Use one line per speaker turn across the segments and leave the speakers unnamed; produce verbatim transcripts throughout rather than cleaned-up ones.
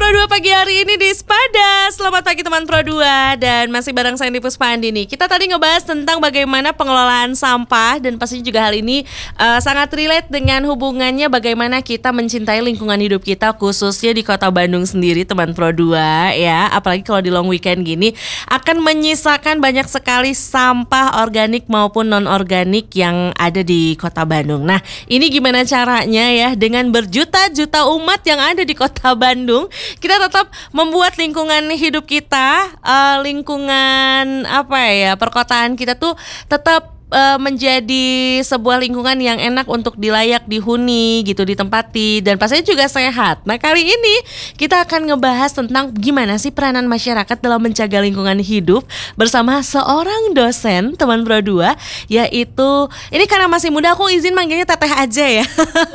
Pro dua pagi hari ini di Sepada. Selamat pagi teman Pro dua. Dan masih bareng saya Andi Puspandi nih. Kita tadi ngebahas tentang bagaimana pengelolaan sampah. Dan pastinya juga hal ini uh, sangat relate dengan hubungannya bagaimana kita mencintai lingkungan hidup kita, khususnya di kota Bandung sendiri teman Pro dua ya. Apalagi kalau di long weekend gini akan menyisakan banyak sekali sampah organik maupun non-organik yang ada di kota Bandung. Nah, ini gimana caranya ya, dengan berjuta-juta umat yang ada di kota Bandung, kita tetap membuat lingkungan hidup kita, uh, lingkungan apa ya, perkotaan kita tuh tetap Uh, menjadi sebuah lingkungan yang enak untuk dilayak dihuni gitu, ditempati, dan pastinya juga sehat. Nah, kali ini kita akan ngebahas tentang gimana sih peranan masyarakat dalam menjaga lingkungan hidup bersama seorang dosen teman Pro dua, yaitu, ini karena masih muda aku izin manggilnya Teteh aja ya.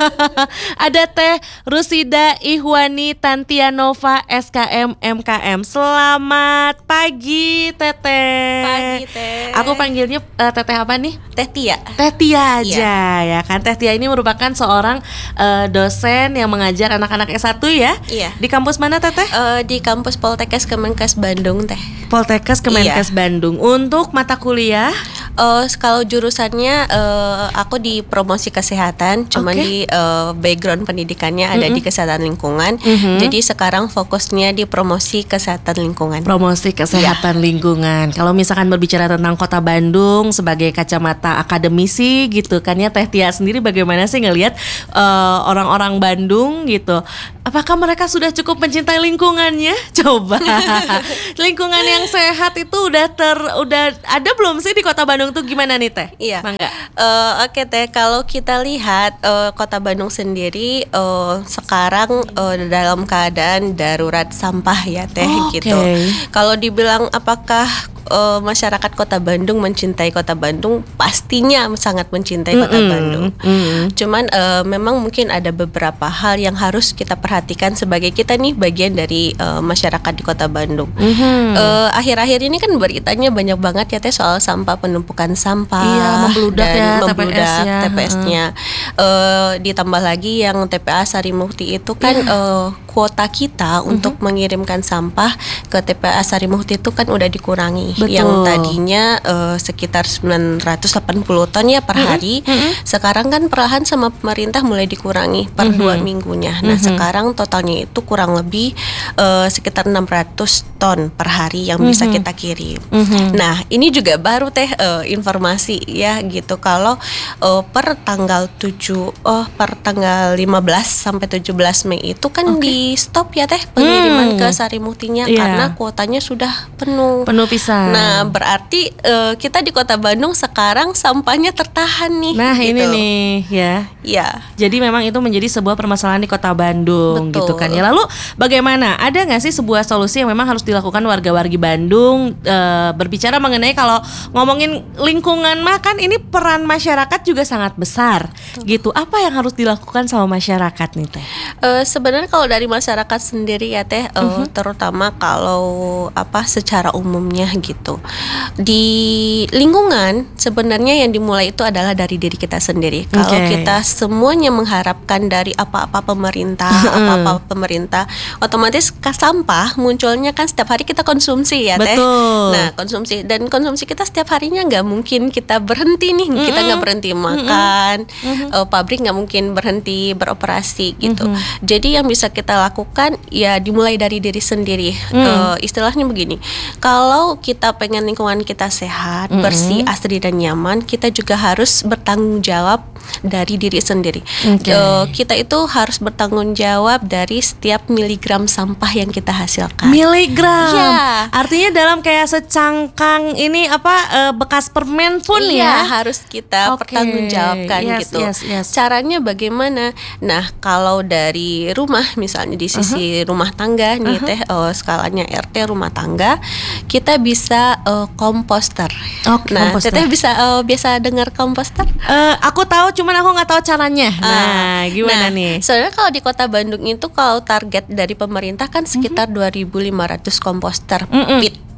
Ada Teh Rusida Ihwani Tantianova S K M M K M. Selamat pagi Teteh.
Pagi Teh.
Aku panggilnya uh, Teteh apa nih?
Teh Tia.
Teh Tia aja
iya.
ya kan. Teh Tia ini merupakan seorang uh, dosen yang mengajar anak-anak S satu ya.
Iya.
Di kampus mana Teteh?
Uh, di kampus Poltekkes Kemenkes Bandung Teh.
Poltekkes Kemenkes
iya.
Bandung. Untuk mata kuliah?
Uh, kalau jurusannya uh, aku di promosi kesehatan, cuman
okay.
di uh, background pendidikannya ada mm-hmm. di kesehatan lingkungan. Mm-hmm. Jadi sekarang fokusnya di promosi kesehatan lingkungan.
Promosi kesehatan yeah. lingkungan. Kalau misalkan berbicara tentang kota Bandung sebagai kacamata akademisi gitu kan ya, Teh Tia sendiri bagaimana sih ngelihat uh, orang-orang Bandung gitu? Apakah mereka sudah cukup mencintai lingkungannya? Coba. Lingkungan yang sehat itu udah ter udah ada belum sih di kota Bandung tuh, gimana nih Teh?
Iya.
Mangga.
Uh, Oke okay, Teh, kalau kita lihat uh, kota Bandung sendiri uh, sekarang uh, dalam keadaan darurat sampah ya Teh, oh, gitu. Okay. Kalau dibilang apakah uh, masyarakat kota Bandung mencintai kota Bandung, pastinya sangat mencintai kota mm-hmm. Bandung. Mm-hmm. Cuman uh, memang mungkin ada beberapa hal yang harus kita perhatikan sebagai kita nih bagian dari uh, masyarakat di kota Bandung. Mm-hmm. Uh, akhir-akhir ini kan beritanya banyak banget ya Teh soal sampah, penumpukan sampah,
iya, membludak
dan
ya,
membludak
T P S ya.
T P S-nya. Uh, ditambah lagi yang T P A Sarimukti itu kan yeah. uh, kuota kita mm-hmm. untuk mengirimkan sampah ke T P A Sarimukti itu kan udah dikurangi.
Betul.
Yang tadinya uh, sekitar sembilan ratus delapan puluh ton ya per hari, mm-hmm. sekarang kan perlahan sama pemerintah mulai dikurangi per mm-hmm. dua minggunya. Nah mm-hmm. sekarang totalnya itu kurang lebih uh, sekitar enam ratus ton per hari yang mm-hmm. bisa kita kirim. Mm-hmm. Nah ini juga baru Teh uh, informasi ya gitu, kalau uh, per tanggal tujuh oh per tanggal lima belas sampai tujuh belas Mei itu kan okay. di stop ya Teh pengiriman hmm. ke Sarimuktinya yeah. karena kuotanya sudah penuh.
Penuh pisan.
Nah, berarti uh, kita di kota Bandung sekarang sampahnya tertahan nih.
Nah,
gitu.
ini nih ya.
Ya.
Jadi memang itu menjadi sebuah permasalahan di kota Bandung. Betul. Gitu kan ya. Lalu bagaimana? Ada nggak sih sebuah solusi yang memang harus dilakukan warga-wargi Bandung e, berbicara mengenai kalau ngomongin lingkungan mah kan ini peran masyarakat juga sangat besar. Betul. Gitu. Apa yang harus dilakukan sama masyarakat nih Teh?
Uh, sebenarnya kalau dari masyarakat sendiri ya Teh, uh, uh-huh. terutama kalau apa secara umumnya gitu. Di lingkungan sebenarnya yang dimulai itu adalah dari diri kita sendiri. Okay. Kalau kita semuanya mengharapkan dari apa-apa pemerintah, apa-apa pemerintah, otomatis sampah munculnya kan setiap hari kita konsumsi ya Teh.
Betul.
Nah, konsumsi dan konsumsi kita setiap harinya nggak mungkin kita berhenti nih, mm-hmm. kita nggak berhenti makan, mm-hmm. uh, pabrik nggak mungkin berhenti beroperasi gitu. Mm-hmm. Jadi yang bisa kita lakukan ya dimulai dari diri sendiri. Mm. Uh, istilahnya begini, kalau kita pengen lingkungan kita sehat, mm-hmm. bersih, asri dan nyaman, kita juga harus bertanggung jawab dari diri sendiri. Okay. Uh, kita itu harus bertanggung jawab dari setiap miligram sampah yang kita hasilkan.
Miligram.
Ya.
Artinya dalam kayak secangkang ini apa uh, bekas permen pun
iya,
ya
harus kita
okay.
pertanggungjawabkan
yes,
gitu.
Yes, yes.
Caranya bagaimana? Nah, kalau dari rumah misalnya di sisi uh-huh. rumah tangga nih uh-huh. Teh uh, skalanya R T rumah tangga, kita bisa uh, komposter.
Okay,
nah,
komposter.
Teteh bisa uh, biasa dengar komposter?
Uh, aku tahu, cuman aku nggak tahu caranya. Nah, uh, gimana
nah,
nih?
Soalnya kalau di kota Bandung itu kalau target dari pemerintah kan sekitar uh-huh. dua ribu lima ratus komposter
uh-uh.
pit.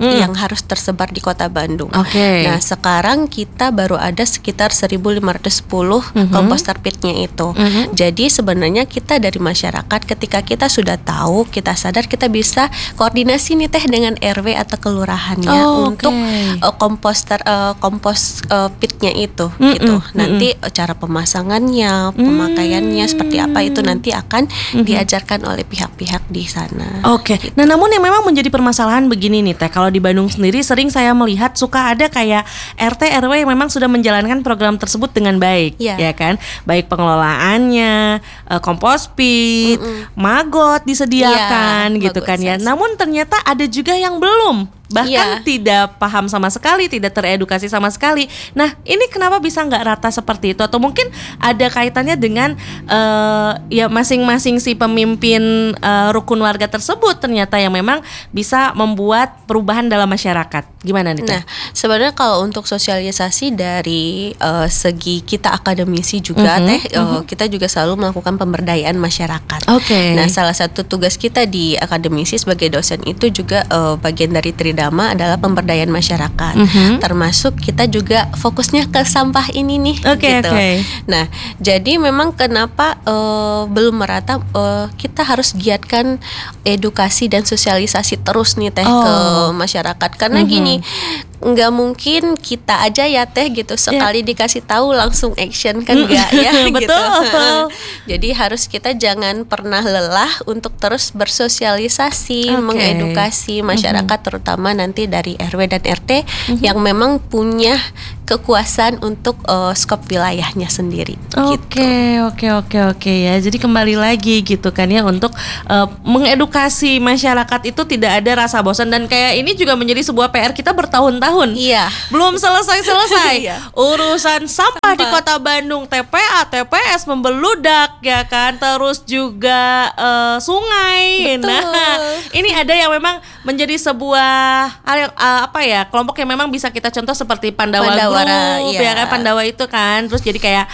hmm. yang harus tersebar di Kota Bandung.
Okay.
Nah, sekarang kita baru ada sekitar seribu lima ratus sepuluh mm-hmm. komposter pitnya itu. Mm-hmm. Jadi sebenarnya kita dari masyarakat ketika kita sudah tahu, kita sadar, kita bisa koordinasi nih Teh dengan R W atau kelurahannya
oh,
untuk
okay.
uh, komposter uh, kompos uh, pitnya itu mm-hmm. gitu. Nanti mm-hmm. cara pemasangannya, pemakaiannya mm-hmm. seperti apa itu nanti akan mm-hmm. diajarkan oleh pihak-pihak di sana.
Oke. Okay. Gitu. Nah, namun yang memang menjadi permasalahan begini nih Teh, kalau di Bandung sendiri sering saya melihat suka ada kayak R T R W yang memang sudah menjalankan program tersebut dengan baik, yeah. ya kan? Baik pengelolaannya, kompos pit, mm-mm. magot disediakan yeah, gitu kan ya. Namun ternyata ada juga yang belum, bahkan yeah. tidak paham sama sekali, tidak teredukasi sama sekali. Nah, ini kenapa bisa nggak rata seperti itu? Atau mungkin ada kaitannya dengan uh, ya masing-masing si pemimpin uh, rukun warga tersebut ternyata yang memang bisa membuat perubahan dalam masyarakat. Gimana nih Teh?
Nah, sebenarnya kalau untuk sosialisasi dari uh, segi kita akademisi juga mm-hmm, Teh, uh, mm-hmm. kita juga selalu melakukan pemberdayaan masyarakat.
Oke. Okay.
Nah, salah satu tugas kita di akademisi sebagai dosen itu juga uh, bagian dari Tridama adalah pemberdayaan masyarakat. Mm-hmm. Termasuk kita juga fokusnya ke sampah ini nih.
Oke. Okay,
gitu.
Okay.
Nah, jadi memang kenapa uh, belum merata? Uh, kita harus giatkan edukasi dan sosialisasi terus nih Teh oh. ke masyarakat. Karena mm-hmm. gini. Nggak mungkin kita aja ya Teh gitu sekali yeah. dikasih tahu langsung action kan nggak ya gitu.
Betul.
Jadi harus kita jangan pernah lelah untuk terus bersosialisasi, okay. mengedukasi masyarakat mm-hmm. terutama nanti dari R W dan R T mm-hmm. yang memang punya kekuasaan untuk uh, skop wilayahnya sendiri.
Oke, oke, oke, oke ya. Jadi kembali lagi gitu kan ya untuk uh, mengedukasi masyarakat itu tidak ada rasa bosan dan kayak ini juga menjadi sebuah P R kita bertahun-tahun.
Iya.
Belum selesai-selesai.
Iya.
Urusan sampah, sampah di Kota Bandung, T P A, T P S membeludak ya kan. Terus juga uh, sungai.
Betul.
Nah, ini ada yang memang menjadi sebuah hal yang uh, apa ya? Kelompok yang memang bisa kita contoh seperti Pandawa, Pandawa. Grup,
iya.
ya kan Pandawa itu kan, terus jadi kayak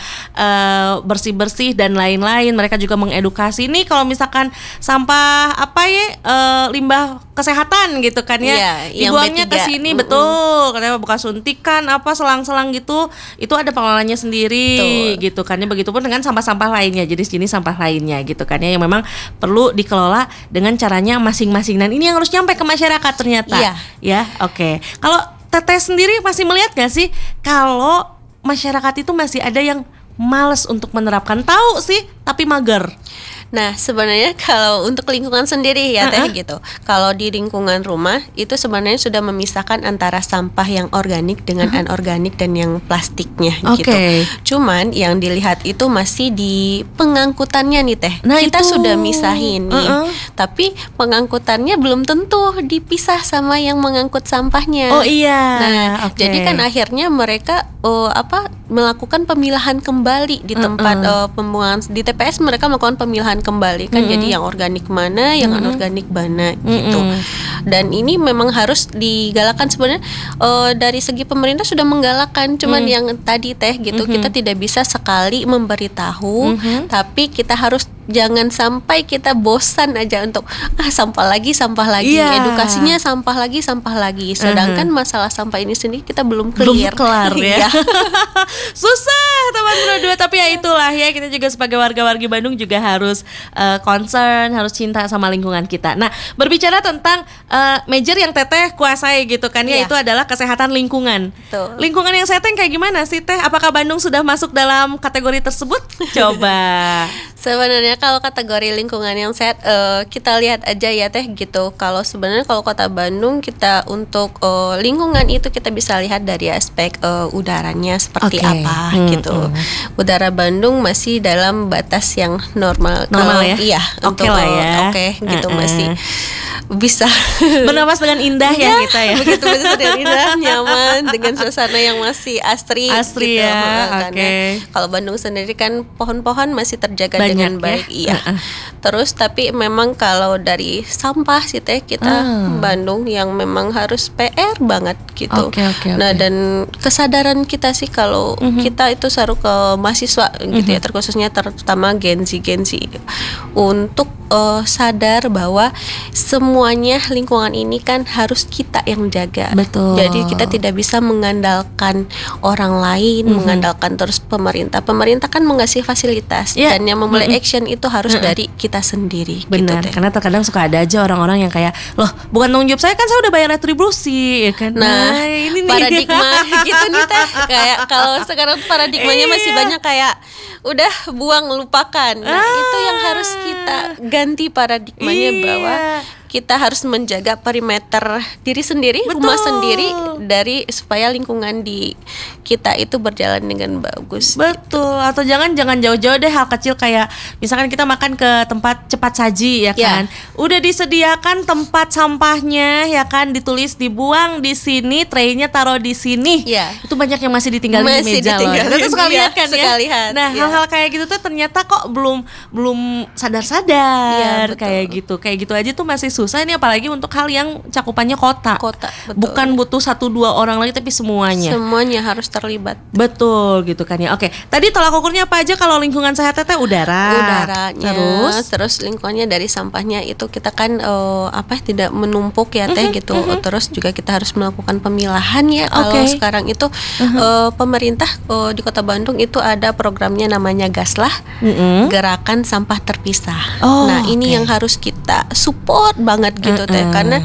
uh, bersih-bersih dan lain-lain. Mereka juga mengedukasi nih kalau misalkan sampah apa ya uh, limbah kesehatan gitu kan ya,
iya,
dibuangnya ke sini mm-hmm. betul, katanya bukan suntikan apa selang-selang gitu, itu ada pengelolanya sendiri betul. Gitu kan ya. Begitupun dengan sampah-sampah lainnya, jenis-jenis sampah lainnya gitu kan ya, yang memang perlu dikelola dengan caranya masing-masing. Dan ini yang harus nyampe ke masyarakat ternyata.
Iya.
Ya, oke. Okay. Kalau Teteh sendiri masih melihat gak sih kalau masyarakat itu masih ada yang malas untuk menerapkan? Tahu sih tapi mager.
Nah, sebenarnya kalau untuk lingkungan sendiri ya Teh uh-uh. gitu. Kalau di lingkungan rumah itu sebenarnya sudah memisahkan antara sampah yang organik dengan uh-huh. anorganik dan yang plastiknya
okay.
gitu. Cuman yang dilihat itu masih di pengangkutannya nih Teh.
Nah,
kita
itu.
sudah misahin nih. Uh-uh. Tapi pengangkutannya belum tentu dipisah sama yang mengangkut sampahnya.
Oh iya.
Nah,
okay.
jadi kan akhirnya mereka oh, apa melakukan pemilahan kembali di tempat uh-uh. uh, pembuangan di T P S. Mereka melakukan pemilahan kembali kan, mm-hmm. jadi yang organik mana, yang mm-hmm. anorganik mana gitu. Mm-hmm. Dan ini memang harus digalakkan sebenarnya uh, dari segi pemerintah sudah menggalakkan, cuman mm. yang tadi Teh gitu mm-hmm. kita tidak bisa sekali memberitahu, mm-hmm. tapi kita harus jangan sampai kita bosan aja untuk ah sampah lagi sampah lagi yeah. edukasinya sampah lagi sampah lagi sedangkan uh-huh. masalah sampah ini sendiri kita belum clear
belum kelar ya. Susah teman berdua, tapi ya itulah ya, kita juga sebagai warga-warga Bandung juga harus uh, concern, harus cinta sama lingkungan kita. Nah, berbicara tentang uh, major yang Teteh kuasai gitu kan ya, yeah. itu adalah kesehatan lingkungan.
Betul.
Lingkungan yang sehat kayak gimana sih Teh? Apakah Bandung sudah masuk dalam kategori tersebut? Coba.
Sebenarnya kalau kategori lingkungan yang sehat uh, kita lihat aja ya Teh gitu. Kalau sebenarnya kalau Kota Bandung kita untuk uh, lingkungan itu kita bisa lihat dari aspek uh, udaranya seperti okay. apa hmm, gitu. Hmm. Udara Bandung masih dalam batas yang normal.
Normal
kalau,
ya?
Iya.
Oke okay lah ya.
Oke okay, gitu uh-uh. masih bisa
bernapas dengan indah ya, ya kita ya.
Begitu begitu dengan indah, nyaman dengan suasana yang masih asri.
Asri
gitu.
ya. Oke. Okay.
Kalau Bandung sendiri kan pohon-pohon masih terjaga banyak dengan baik,
ya?
Iya. Uh-uh. Terus tapi memang kalau dari sampah sih Teh kita uh. Bandung yang memang harus P R banget gitu.
Okay, okay, okay.
Nah dan kesadaran kita sih kalau uh-huh. kita itu seru ke mahasiswa gitu uh-huh. ya, terkhususnya terutama Gen Z Gen Z untuk uh, sadar bahwa semua semuanya lingkungan ini kan harus kita yang jaga.
Betul.
Jadi kita tidak bisa mengandalkan orang lain, mm-hmm. mengandalkan terus pemerintah. Pemerintah kan mengasih fasilitas, yeah. dan yang memulai mm-hmm. action itu harus mm-hmm. dari kita sendiri.
Benar, gitu, karena terkadang suka ada aja orang-orang yang kayak, loh bukan tanggung jawab saya, kan saya udah bayar retribusi, ya kan?
Nah, nah ini nih. Paradigma gitu nih teh. Kayak kalau sekarang paradigmanya iya. masih banyak kayak udah buang lupakan. Nah ah. itu yang harus kita ganti paradigmanya, iya. bahwa kita harus menjaga perimeter diri sendiri, betul. Rumah sendiri, dari supaya lingkungan di kita itu berjalan dengan bagus.
Betul. Gitu. Atau jangan jangan jauh-jauh deh hal kecil kayak misalkan kita makan ke tempat cepat saji, ya kan, ya. Udah disediakan tempat sampahnya, ya kan, ditulis dibuang di sini, traynya taruh di sini. Ya. Itu banyak yang masih ditinggalin
masih
di meja loh. Itu suka lihat kan ya.
Lihat,
nah ya. Hal-hal kayak gitu tuh ternyata kok belum belum sadar-sadar, ya, kayak gitu, kayak gitu aja tuh masih susah ini, apalagi untuk hal yang cakupannya kota.
Kota, betul.
Bukan butuh satu dua orang lagi, tapi semuanya.
Semuanya harus terlibat.
Betul gitu kan ya. Oke, tadi tolak ukurnya apa aja kalau lingkungan sehat teteh? Udara.
Udaranya.
Terus,
terus lingkungannya dari sampahnya itu kita kan uh, apa tidak menumpuk ya teh, mm-hmm, gitu. Mm-hmm. Terus juga kita harus melakukan pemilahan ya. Kalau okay. sekarang itu mm-hmm. uh, pemerintah uh, di Kota Bandung itu ada programnya namanya Gaslah, mm-hmm. Gerakan Sampah Terpisah. Oh, nah ini okay. yang harus kita support banget gitu teh, mm-hmm. karena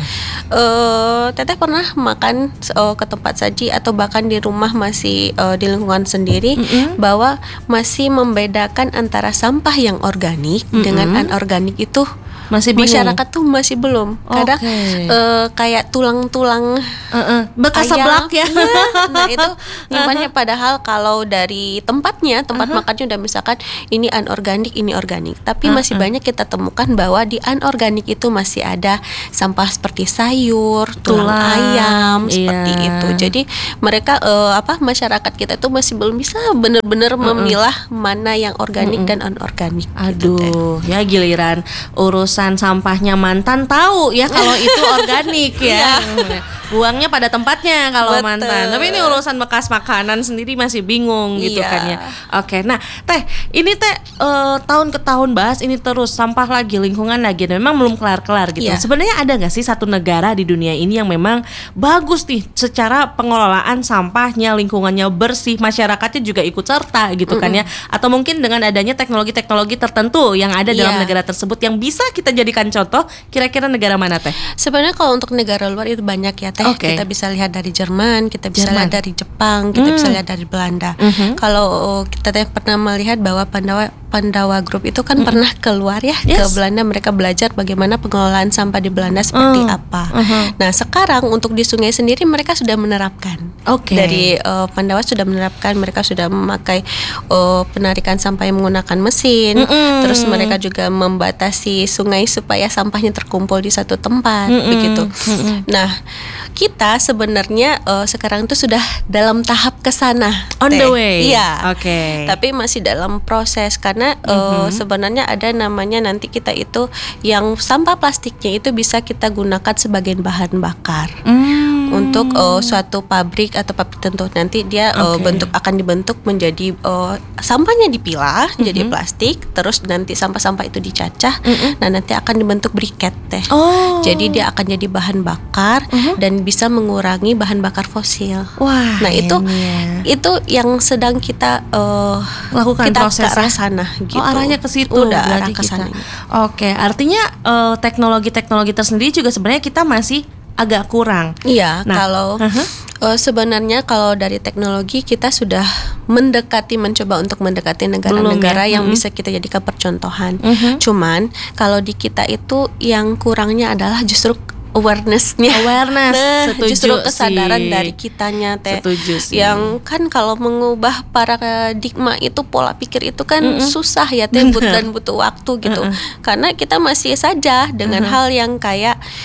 uh, teteh pernah makan uh, ke tempat saji atau bahkan di rumah masih uh, di lingkungan sendiri, mm-hmm. bahwa masih membedakan antara sampah yang organik, mm-hmm. dengan anorganik itu
masih bingung.
Masyarakat tuh masih belum. Kadang okay. uh, kayak tulang-tulang
uh-uh. bekas seblak ya.
Nah itu nyimpannya, padahal kalau dari tempatnya, tempat uh-huh. makannya udah misalkan ini anorganik, ini organik. Tapi uh-uh. masih banyak kita temukan bahwa di anorganik itu masih ada sampah seperti sayur, tulang, tulang ayam, iya. seperti itu. Jadi mereka uh, apa masyarakat kita itu masih belum bisa benar-benar uh-uh. memilah mana yang organik uh-uh. dan anorganik.
Aduh, gitu, ya giliran urus sampahnya mantan tahu ya kalau itu organik ya. Buangnya pada tempatnya kalau betul. Mantan. Tapi ini urusan bekas makanan sendiri masih bingung gitu iya. kan ya. Oke, nah teh ini teh uh, tahun ke tahun bahas ini terus sampah lagi, lingkungan lagi, dan memang belum kelar-kelar gitu. Iya. Sebenarnya ada nggak sih satu negara di dunia ini yang memang bagus nih secara pengelolaan sampahnya, lingkungannya bersih, masyarakatnya juga ikut serta gitu mm-hmm. kan ya? Atau mungkin dengan adanya teknologi-teknologi tertentu yang ada iya. dalam negara tersebut yang bisa kita jadikan contoh, kira-kira negara mana teh?
Sebenarnya kalau untuk negara luar itu banyak ya. Okay. Kita bisa lihat dari Jerman, kita bisa Jerman. lihat dari Jepang, kita mm. bisa lihat dari Belanda. Mm-hmm. Kalau kita teh pernah melihat bahwa Pandawa Pandawa Group itu kan mm. pernah keluar ya yes. ke Belanda, mereka belajar bagaimana pengelolaan sampah di Belanda seperti mm. apa. Mm-hmm. Nah sekarang untuk di sungai sendiri mereka sudah menerapkan. Okay. Dari uh, Pandawa sudah menerapkan, mereka sudah memakai uh, penarikan sampah yang menggunakan mesin. Mm-hmm. Terus mereka juga membatasi sungai supaya sampahnya terkumpul di satu tempat, mm-hmm. begitu. Mm-hmm. Nah kita sebenarnya uh, sekarang itu sudah dalam tahap kesana.
On the way.
Iya.
Oke. Okay.
Tapi masih dalam proses karena uh, mm-hmm. sebenarnya ada namanya nanti kita itu yang sampah plastiknya itu bisa kita gunakan sebagai bahan bakar. Mm. Untuk uh, suatu pabrik atau pabrik tentu nanti dia uh, okay. bentuk akan dibentuk menjadi uh, sampahnya dipilah mm-hmm. jadi plastik, terus nanti sampah-sampah itu dicacah, mm-hmm. nah nanti akan dibentuk briket teh. Oh. Jadi dia akan jadi bahan bakar mm-hmm. dan bisa mengurangi bahan bakar fosil. Wah. Nah itu ya. itu yang sedang kita uh,
lakukan
kita
proses
ke arah sana gitu.
Oh arahnya ke situ.
Udah arah ke sana.
Oke, artinya uh, teknologi-teknologi tersendiri juga sebenarnya kita masih agak kurang.
Iya, nah, kalau uh-huh. uh, sebenarnya kalau dari teknologi kita sudah mendekati, mencoba untuk mendekati negara-negara ya? yang mm-hmm. bisa kita jadikan percontohan. Mm-hmm. Cuman kalau di kita itu yang kurangnya adalah justru awareness-nya.
Awareness,
nah,
setuju
justru kesadaran
sih.
dari kitanya teh.
Setuju sih.
Yang kan kalau mengubah paradigma itu, pola pikir itu kan mm-hmm. susah ya teh, but- dan butuh waktu gitu. Mm-hmm. Karena kita masih saja dengan mm-hmm. hal yang kayak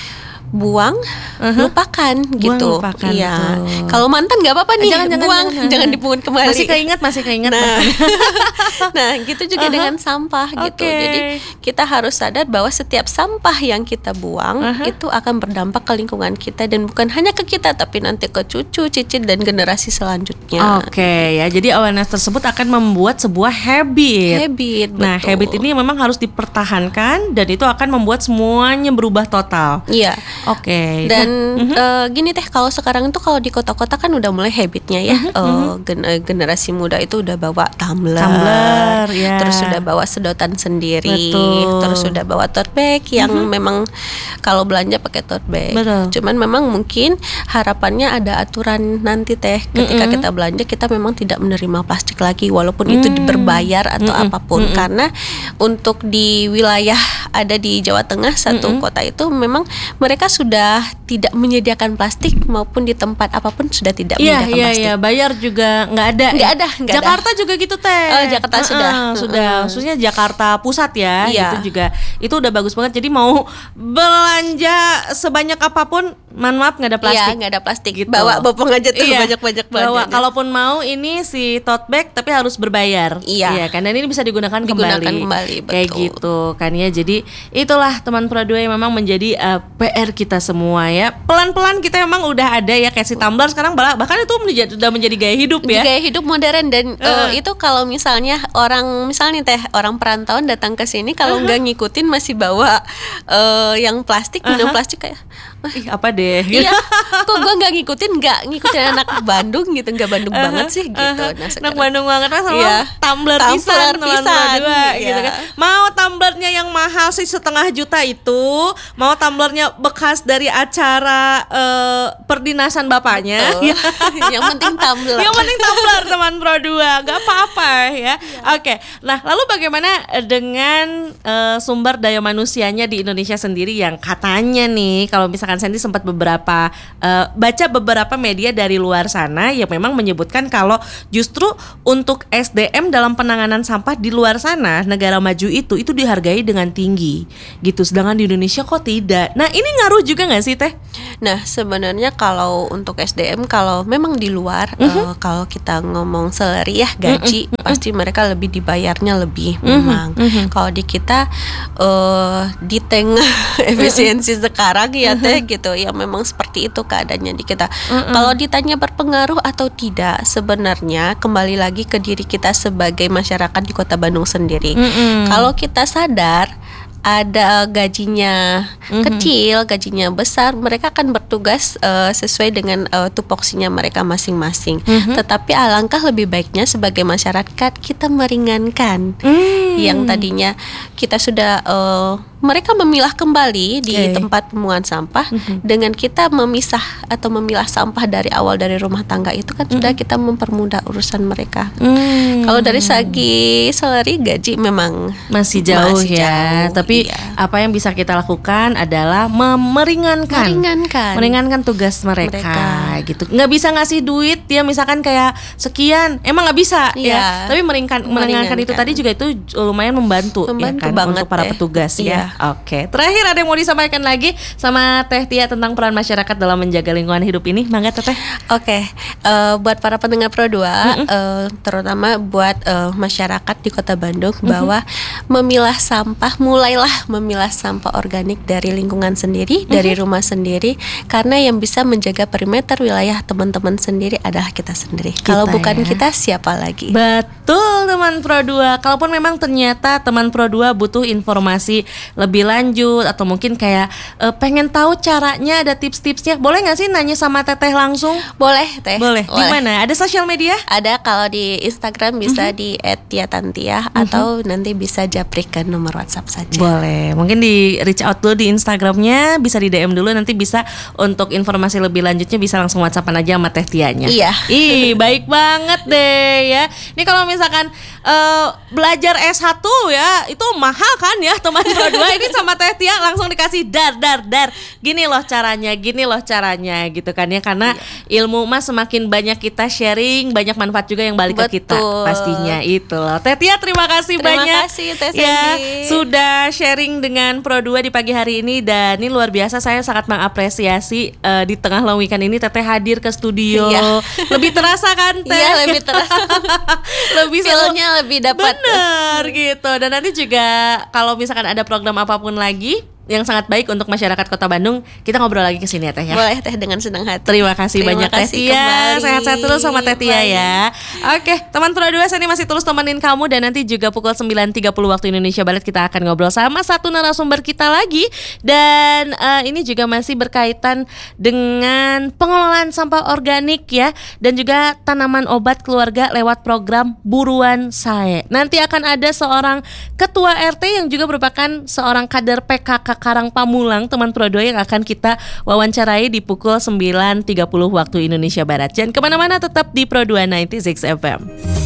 buang, uh-huh. lupakan
buang,
gitu.
Lupakan,
iya. Kalau mantan nggak apa-apa nih,
jangan, jangan,
buang, jangan, jangan dipungut kembali.
Masih keinget, masih keinget.
Nah, nah gitu juga uh-huh. dengan sampah gitu.
Okay.
Jadi kita harus sadar bahwa setiap sampah yang kita buang uh-huh. itu akan berdampak ke lingkungan kita dan bukan hanya ke kita tapi nanti ke cucu, cicit dan generasi selanjutnya.
Oke okay, ya. Jadi awareness tersebut akan membuat sebuah habit.
Habit.
Nah,
betul.
habit ini memang harus dipertahankan dan itu akan membuat semuanya berubah total.
Iya.
Oke. Okay.
Dan
nah,
uh, gini teh, kalau sekarang itu kalau di kota-kota kan udah mulai habitnya ya, uh-huh, uh, gen- generasi muda itu udah bawa tumbler,
tumbler ya.
Terus sudah bawa sedotan sendiri,
Betul.
terus sudah bawa tote bag yang uh-huh. memang kalau belanja pakai tote bag.
Betul.
Cuman memang mungkin harapannya ada aturan nanti teh ketika uh-huh. kita belanja kita memang tidak menerima plastik lagi walaupun uh-huh. itu berbayar atau uh-huh. apapun uh-huh. karena untuk di wilayah ada di Jawa Tengah satu uh-huh. kota itu memang mereka sudah tidak menyediakan plastik maupun di tempat apapun sudah tidak
iya,
menyediakan
iya,
plastik.
Iya, bayar juga nggak ada.
Nggak
ya?
ada. Nggak
Jakarta
ada.
juga gitu teh.
Oh, Jakarta uh-uh, sudah,
sudah.
Uh-uh.
Khususnya Jakarta Pusat ya.
Iya.
Itu juga itu udah bagus banget. Jadi mau belanja sebanyak apapun, mohon maaf nggak ada plastik.
Iya, nggak ada plastik.
Gitu.
Bawa bopong aja tuh
iya.
banyak-banyak
bawa. Kalaupun mau ini si tote bag tapi harus berbayar.
Iya.
Iya kan. Dan ini bisa digunakan,
digunakan
kembali.
kembali. Betul.
Kayak gitu kan ya. Jadi itulah teman Pro dua yang memang menjadi uh, P R kita semua ya. Pelan-pelan kita memang udah ada ya kayak si tumbler sekarang bahkan itu menjadi, udah menjadi gaya hidup ya.
Gaya hidup modern dan uh. Uh, itu kalau misalnya orang misalnya teh orang perantauan datang ke sini kalau nggak uh-huh. ngikutin masih bawa uh, yang plastik, uh-huh. minum plastik kayak
ih apa deh gitu.
Iya, kok gue nggak ngikutin nggak ngikutin anak Bandung gitu, nggak Bandung uh-huh. banget sih gitu. Nah,
anak Bandung banget lah sama
iya.
tumbler pisan teman dua iya. gitu kan. Mau tumblernya yang mahal sih setengah juta itu, mau tumblernya bekas dari acara uh, perdinasan bapaknya. Ya.
Yang penting tumbler.
Yang penting tumbler teman Pro dua, nggak apa-apa ya. Oke, okay. Nah lalu bagaimana dengan uh, sumber daya manusianya di Indonesia sendiri yang katanya nih kalau misalkan Sandy sempat beberapa uh, baca beberapa media dari luar sana yang memang menyebutkan kalau justru untuk S D M dalam penanganan sampah di luar sana negara maju itu itu dihargai dengan tinggi gitu, sedangkan di Indonesia kok tidak. Nah ini ngaruh juga nggak sih teh?
Nah sebenarnya kalau untuk S D M kalau memang di luar uh-huh. uh, kalau kita ngomong salary ya gaji uh-huh. pasti mereka lebih dibayarnya lebih uh-huh. memang uh-huh. kalau di kita uh, di tengah efisiensi uh-huh. sekarang ya teh uh-huh. gitu ya memang seperti itu keadaannya di kita. Uh-uh. Kalau ditanya berpengaruh atau tidak, sebenarnya kembali lagi ke diri kita sebagai masyarakat di Kota Bandung sendiri. Uh-uh. Kalau kita sadar ada gajinya mm-hmm. kecil, gajinya besar, mereka akan bertugas uh, sesuai dengan uh, tupoksinya mereka masing-masing. Mm-hmm. Tetapi alangkah lebih baiknya sebagai masyarakat kita meringankan mm. yang tadinya kita sudah uh, mereka memilah kembali di okay. tempat pembuangan sampah mm-hmm. dengan kita memisah atau memilah sampah dari awal dari rumah tangga itu kan mm-hmm. sudah kita mempermudah urusan mereka. Mm. Kalau dari segi salary gaji memang
masih jauh masih ya,
jauh.
Tapi iya. apa yang bisa kita lakukan adalah meringankan,
meringankan,
meringankan tugas mereka, mereka. gitu. Nggak bisa ngasih duit ya misalkan kayak sekian, emang nggak bisa
iya.
ya. Tapi meringankan, meringankan itu tadi juga itu lumayan membantu,
membantu
ya kan
banget
untuk para
deh.
petugas
iya.
ya. Oke, terakhir ada yang mau disampaikan lagi sama Teh Tia tentang peran masyarakat dalam menjaga lingkungan hidup ini, mangga Teteh.
Oke, uh, buat para pendengar Pro dua, mm-hmm. uh, terutama buat uh, masyarakat di Kota Bandung mm-hmm. bahwa memilah sampah mulailah memilah sampah organik dari lingkungan sendiri, mm-hmm. dari rumah sendiri, karena yang bisa menjaga perimeter wilayah teman-teman sendiri adalah kita sendiri. Kita, Kalau bukan ya. kita siapa lagi?
Betul teman Pro dua. Kalaupun memang ternyata teman Pro dua butuh informasi lebih lanjut atau mungkin kayak uh, pengen tahu caranya, ada tips-tipsnya, boleh nggak sih nanya sama Teteh langsung?
Boleh Teh.
Boleh. Di mana? Ada sosial media?
Ada, kalau di Instagram bisa mm-hmm. di et tia tantia mm-hmm. atau nanti bisa japrikan nomor WhatsApp saja.
Boleh, mungkin di reach out dulu di Instagramnya, bisa di D M dulu, nanti bisa untuk informasi lebih lanjutnya bisa langsung WhatsAppan aja sama Teh Tianya.
Iya.
Ih, baik banget deh ya. Ini kalau misalkan uh, belajar S satu ya, itu mahal kan ya teman Pro dua. Ini sama Teh Tia langsung dikasih dar dar dar. Gini loh caranya, gini loh caranya gitu kan ya. Karena iya. ilmu mas semakin banyak kita sharing, banyak manfaat juga yang balik
Betul.
ke kita pastinya itu loh. Teh Tia terima kasih
terima
banyak.
Terima kasih Teh Sandy.
Ya, sudah sharing dengan Pro dua di pagi hari ini. Dan ini luar biasa, saya sangat mengapresiasi uh, di tengah long weekend ini Teteh hadir ke studio. Iya. Lebih terasa kan Teh?
Iya, lebih terasa.
Lebih
feel-nya lebih dapat.
Bener gitu. Dan nanti juga kalau misalkan ada program apapun lagi yang sangat baik untuk masyarakat Kota Bandung, kita ngobrol lagi ke sini ya Teh ya.
Boleh Teh, dengan senang hati.
Terima kasih
Terima
banyak
kasih
Teh Tia. Sehat-sehat terus sama Teh Tia ya. Oke, teman Pro dua, saya ini masih terus temenin kamu. Dan nanti juga pukul sembilan tiga puluh waktu Indonesia Barat kita akan ngobrol sama satu narasumber kita lagi. Dan uh, ini juga masih berkaitan dengan pengelolaan sampah organik ya. Dan juga tanaman obat keluarga lewat program Buruan Sae. Nanti akan ada seorang ketua R T yang juga merupakan seorang kader P K K Karang Pamulang, teman Pro dua, yang akan kita wawancarai di pukul sembilan tiga puluh waktu Indonesia Barat. Jangan kemana-mana, tetap di Pro dua sembilan puluh enam F M.